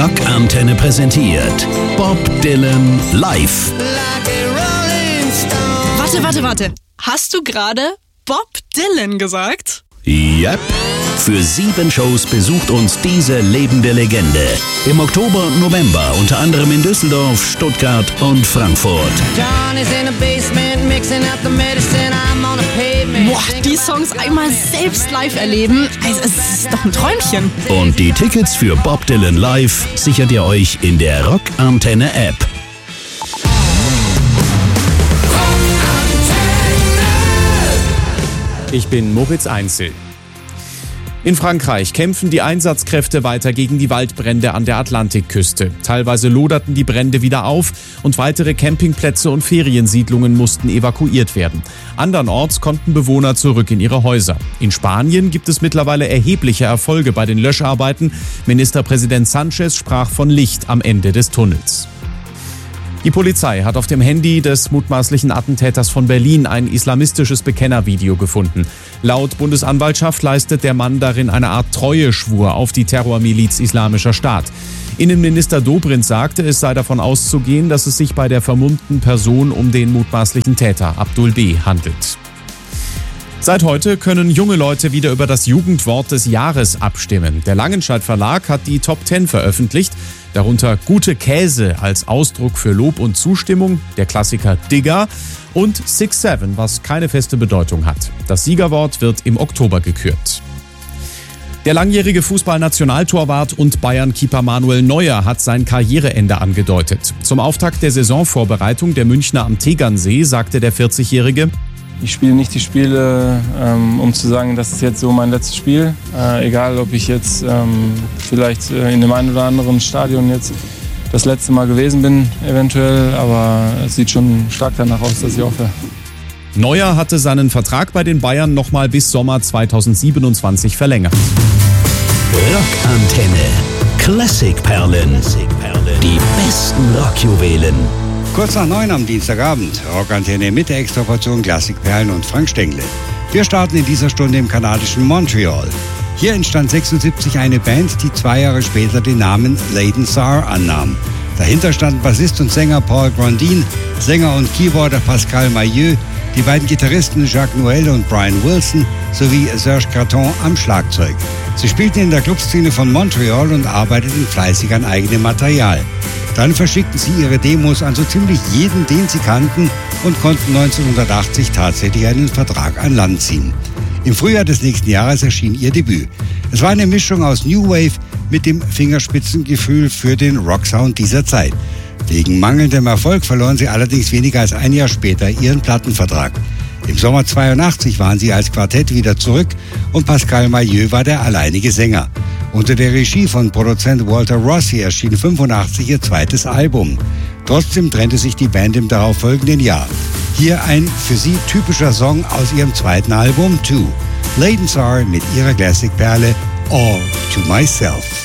Rockantenne präsentiert Bob Dylan live. Warte. Hast du gerade Bob Dylan gesagt? Yep. Für 7 Shows besucht uns diese lebende Legende. Im Oktober und November unter anderem in Düsseldorf, Stuttgart und Frankfurt. Boah, die Songs einmal selbst live erleben, also es ist doch ein Träumchen. Und die Tickets für Bob Dylan live sichert ihr euch in der Rockantenne App. Ich bin Moritz Einzel. In Frankreich kämpfen die Einsatzkräfte weiter gegen die Waldbrände an der Atlantikküste. Teilweise loderten die Brände wieder auf und weitere Campingplätze und Feriensiedlungen mussten evakuiert werden. Andernorts konnten Bewohner zurück in ihre Häuser. In Spanien gibt es mittlerweile erhebliche Erfolge bei den Löscharbeiten. Ministerpräsident Sánchez sprach von Licht am Ende des Tunnels. Die Polizei hat auf dem Handy des mutmaßlichen Attentäters von Berlin ein islamistisches Bekennervideo gefunden. Laut Bundesanwaltschaft leistet der Mann darin eine Art Treueschwur auf die Terrormiliz Islamischer Staat. Innenminister Dobrindt sagte, es sei davon auszugehen, dass es sich bei der vermummten Person um den mutmaßlichen Täter Abdul B. handelt. Seit heute können junge Leute wieder über das Jugendwort des Jahres abstimmen. Der Langenscheidt Verlag hat die Top 10 veröffentlicht, darunter Gute Käse als Ausdruck für Lob und Zustimmung, der Klassiker Digger und 6-7, was keine feste Bedeutung hat. Das Siegerwort wird im Oktober gekürt. Der langjährige Fußballnationaltorwart und Bayern-Keeper Manuel Neuer hat sein Karriereende angedeutet. Zum Auftakt der Saisonvorbereitung der Münchner am Tegernsee sagte der 40-Jährige: Ich spiele nicht die Spiele, um zu sagen, das ist jetzt so mein letztes Spiel. Egal, ob ich jetzt vielleicht in dem einen oder anderen Stadion jetzt das letzte Mal gewesen bin, eventuell. Aber es sieht schon stark danach aus, dass ich aufhöre. Neuer hatte seinen Vertrag bei den Bayern nochmal bis Sommer 2027 verlängert. Rockantenne. Klassikperlen. Die besten Rockjuwelen. Kurz nach 9 am Dienstagabend, Rockantenne mit der Extraportion Klassikperlen und Frank Stengle. Wir starten in dieser Stunde im kanadischen Montreal. Hier entstand 1976 eine Band, die 2 Jahre später den Namen Layden Star annahm. Dahinter standen Bassist und Sänger Paul Grandin, Sänger und Keyboarder Pascal Mailleux, die beiden Gitarristen Jacques Noël und Brian Wilson sowie Serge Carton am Schlagzeug. Sie spielten in der Clubszene von Montreal und arbeiteten fleißig an eigenem Material. Dann verschickten sie ihre Demos an so ziemlich jeden, den sie kannten, und konnten 1980 tatsächlich einen Vertrag an Land ziehen. Im Frühjahr des nächsten Jahres erschien ihr Debüt. Es war eine Mischung aus New Wave mit dem Fingerspitzengefühl für den Rocksound dieser Zeit. Wegen mangelndem Erfolg verloren sie allerdings weniger als ein Jahr später ihren Plattenvertrag. Im Sommer 82 waren sie als Quartett wieder zurück und Pascal Mailleux war der alleinige Sänger. Unter der Regie von Produzent Walter Rossi erschien 85 ihr zweites Album. Trotzdem trennte sich die Band im darauffolgenden Jahr. Hier ein für sie typischer Song aus ihrem zweiten Album, Two. Layden Star mit ihrer Klassikperle All to Myself.